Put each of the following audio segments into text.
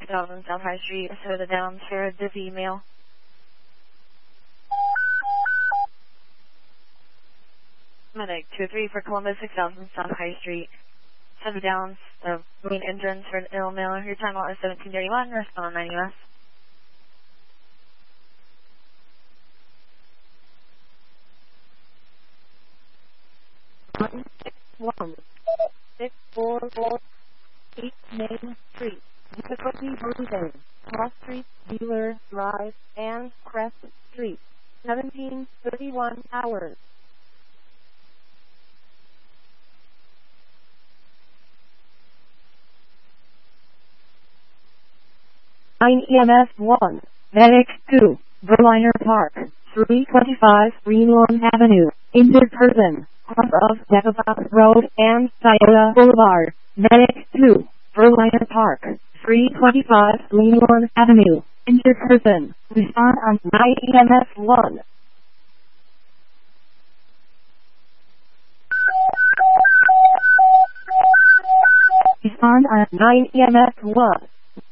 6000 South High Street, Soda Downs for a busy email. Medic 203 for Columbus, 6000 South High Street, Soda Downs, the main entrance for an ill mail. Your time out is 1731, respond 9 US. 161-644-8 Main Street, difficulty breathing, Cross Street, Dealer Drive, and Crest Street, 1731 hours. EMS 1, Medic 2, Berliner Park, 325 Greenlawn Avenue, injured person, cross of Decabox Road and Toyota Boulevard. Medic 2, Berliner Park, 325 Greenlawn Avenue, injured person, respond on 9 EMS 1. Respond on 9 EMS 1.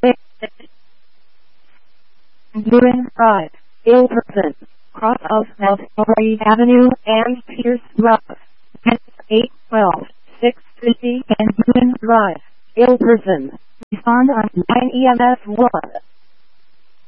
Durin Drive, ill person, cross of South Avenue and Pierce Drive, 812, 650 and Durin Drive, ill person, respond on 9 EMS 1.